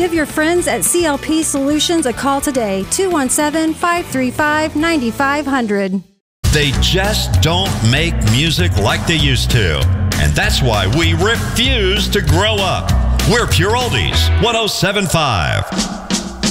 Give your friends at CLP Solutions a call today, 217-535-9500. They just don't make music like they used to. And that's why we refuse to grow up. We're Pure Oldies 107.5.